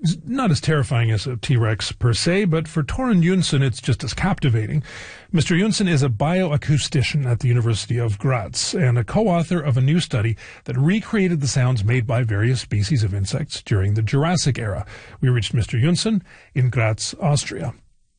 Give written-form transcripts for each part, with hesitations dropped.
not as terrifying as a T-Rex per se, but for Torun Jonsson, it's just as captivating. Mr. Jonsson is a bioacoustician at the University of Graz and a co-author of a new study that recreated the sounds made by various species of insects during the Jurassic era. We reached Mr. Jonsson in Graz, Austria.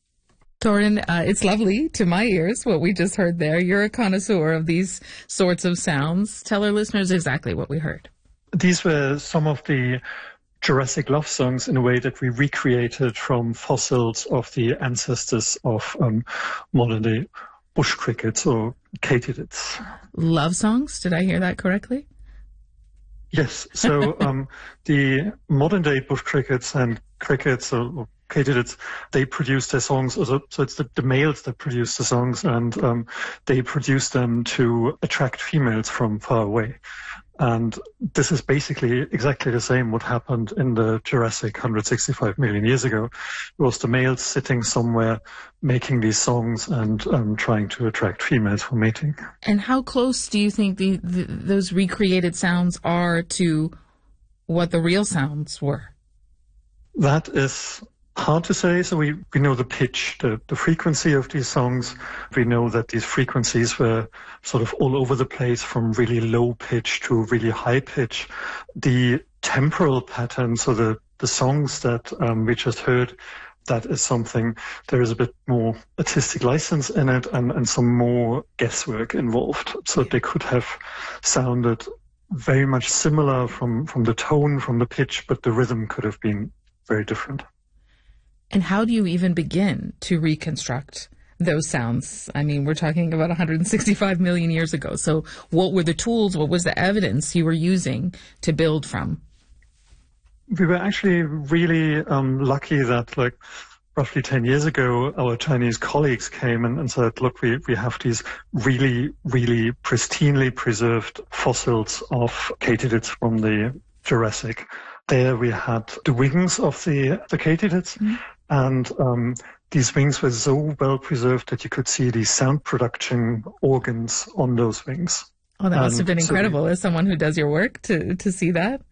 Torun, it's lovely to my ears what we just heard there. You're a connoisseur of these sorts of sounds. Tell our listeners exactly what we heard. These were some of the Jurassic love songs in a way that we recreated from fossils of the ancestors of modern-day bush crickets or katydids. Love songs? Did I hear that correctly? Yes. So the modern-day bush crickets and crickets or katydids, they produce their songs. So it's the males that produce the songs, and they produce them to attract females from far away. And this is basically exactly the same what happened in the Jurassic 165 million years ago. It was the males sitting somewhere making these songs and trying to attract females for mating. And how close do you think those recreated sounds are to what the real sounds were? That is hard to say. So we know the pitch, the frequency of these songs. We know that these frequencies were sort of all over the place, from really low pitch to really high pitch. The temporal pattern, so the songs that we just heard, that is something, there is a bit more artistic license in it and some more guesswork involved. So they could have sounded very much similar from the tone, from the pitch, but the rhythm could have been very different. And how do you even begin to reconstruct those sounds? I mean, we're talking about 165 million years ago. So what were the tools, what was the evidence you were using to build from? We were actually really lucky that, like, roughly 10 years ago, our Chinese colleagues came and said, look, we have these really, really pristinely preserved fossils of katydids from the Jurassic. There we had the wings of the katydids, and these wings were so well preserved that you could see the sound production organs on those wings. Oh, that must have been incredible as someone who does your work to see that.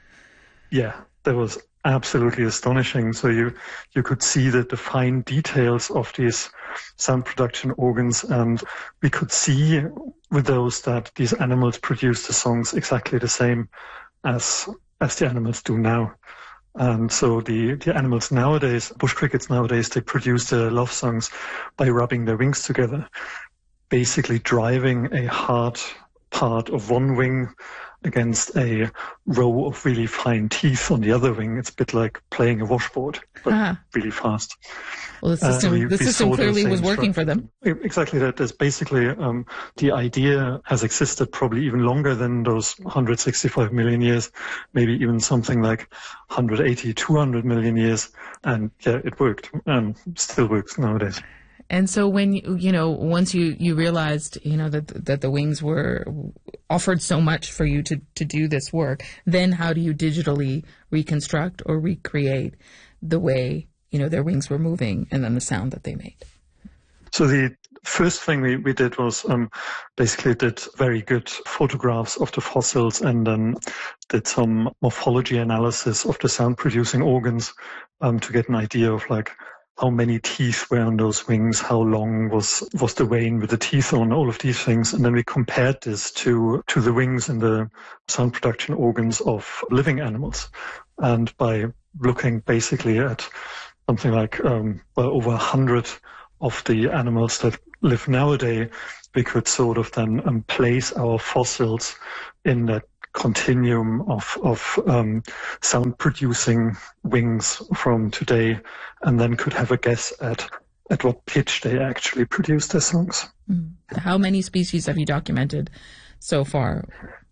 Yeah, that was absolutely astonishing. So you could see the fine details of these sound production organs, and we could see with those that these animals produced the songs exactly the same as the animals do now. And so the animals nowadays, bush crickets nowadays, they produce their love songs by rubbing their wings together, basically driving a hard part of one wing against a row of really fine teeth on the other wing. It's a bit like playing a washboard, but really fast. Well, the system clearly was working for them. Exactly that. There's basically the idea has existed probably even longer than those 165 million years, maybe even something like 180, 200 million years. And yeah, it worked and still works nowadays. And so when, once you realized, that the wings were offered so much for you to do this work, then how do you digitally reconstruct or recreate the way, their wings were moving and then the sound that they made? So the first thing we did was basically did very good photographs of the fossils and then did some morphology analysis of the sound producing organs to get an idea of like how many teeth were on those wings, how long was the vein with the teeth on, all of these things. And then we compared this to the wings and the sound production organs of living animals. And by looking basically at something like over 100 of the animals that live nowadays, we could sort of then place our fossils in that continuum of sound producing wings from today, and then could have a guess at what pitch they actually produce their songs. How many species have you documented so far?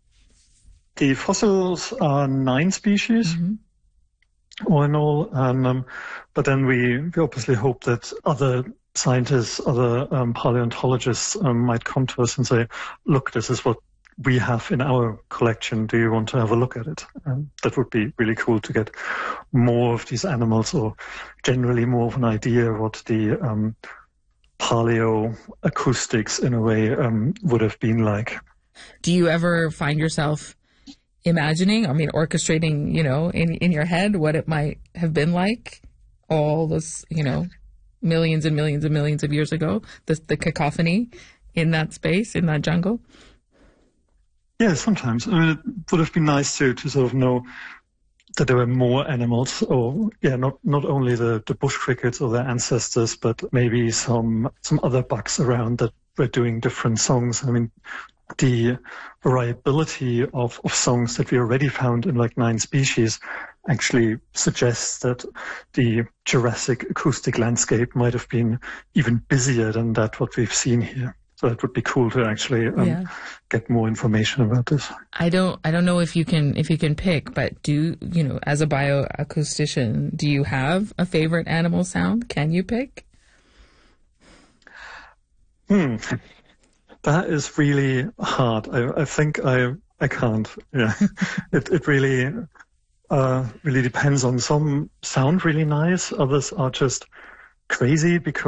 The fossils are 9 species. All in all, and but then we obviously hope that other scientists, other paleontologists might come to us and say, look, this is what we have in our collection. Do you want to have a look at it? That would be really cool to get more of these animals, or generally more of an idea of what the paleoacoustics in a way would have been like. Do you ever find yourself imagining, orchestrating, in your head what it might have been like all this, millions and millions and millions of years ago, the cacophony in that space, in that jungle? Yeah, sometimes. It would have been nice to sort of know that there were more animals, or not only the bush crickets or their ancestors, but maybe some other bugs around that were doing different songs. The variability of songs that we already found in like 9 species actually suggests that the Jurassic acoustic landscape might have been even busier than that what we've seen here. So it would be cool to actually get more information about this. I don't know if you can pick, but as a bioacoustician, do you have a favorite animal sound? Can you pick? That is really hard. I think I can't. Yeah, it really depends on. Some sound really nice, others are just crazy because